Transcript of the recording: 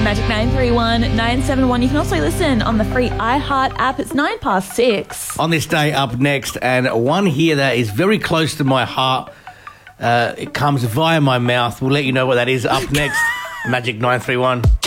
Magic 931 971. You can also listen on the free iHeart app. It's 6:09. On this day, up next, and one here that is very close to my heart. It comes via my mouth. We'll let you know what that is up next. Magic 931.